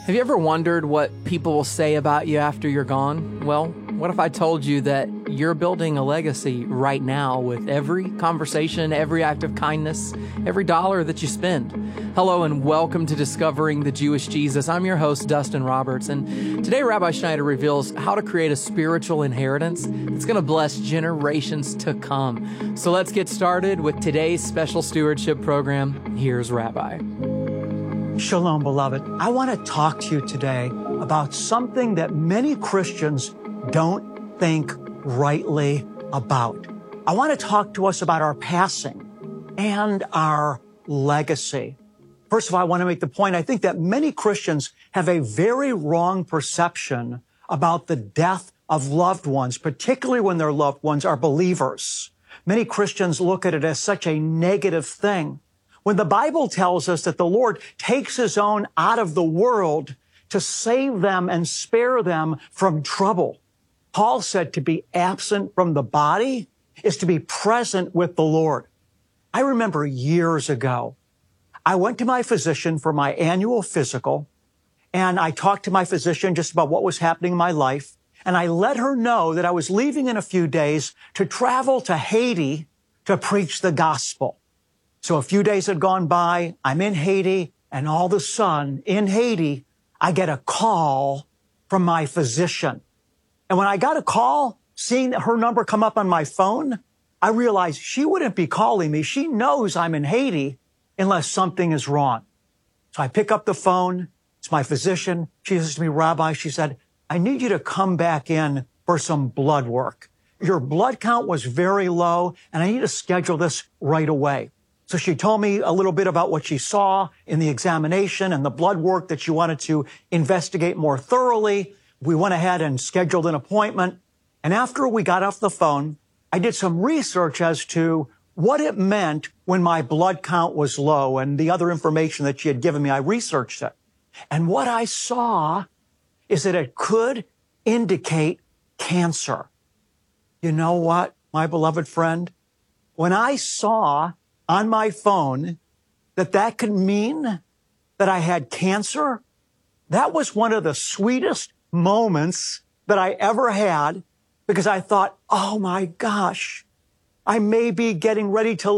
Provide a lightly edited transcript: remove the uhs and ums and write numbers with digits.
Have you ever wondered what people will say about you after you're gone? Well, what if I told you that you're building a legacy right now with every conversation, every act of kindness, every dollar that you spend? Hello and welcome to Discovering the Jewish Jesus. I'm your host, Dustin Roberts, and today Rabbi Schneider reveals how to create a spiritual inheritance that's going to bless generations to come. So let's get started with today's special stewardship program. Here's Rabbi. Shalom, beloved. I want to talk to you today about something that many Christians don't think rightly about. I want to talk to us about our passing and our legacy. First of all, I want to make the point, I think that many Christians have a very wrong perception about the death of loved ones, particularly when their loved ones are believers. Many Christians look at it as such a negative thing. When the Bible tells us that the Lord takes His own out of the world to save them and spare them from trouble. Paul said to be absent from the body is to be present with the Lord. I remember years ago, I went to my physician for my annual physical, and I talked to my physician just about what was happening in my life, and I let her know that I was leaving in a few days to travel to Haiti to preach the gospel. So a few days had gone by, I'm in Haiti, and all of a sudden, in Haiti, I get a call from my physician. And when I got a call, seeing her number come up on my phone, I realized she wouldn't be calling me. She knows I'm in Haiti unless something is wrong. So I pick up the phone. It's my physician. She says to me, Rabbi, she said, I need you to come back in for some blood work. Your blood count was very low, and I need to schedule this right away. So she told me a little bit about what she saw in the examination and the blood work that she wanted to investigate more thoroughly. We went ahead and scheduled an appointment. And after we got off the phone, I did some research as to what it meant when my blood count was low and the other information that she had given me. I researched it. And what I saw is that it could indicate cancer. You know what, my beloved friend? When I saw on my phone that could mean that I had cancer, that was one of the sweetest moments that I ever had, because I thought, oh my gosh, I may be getting ready to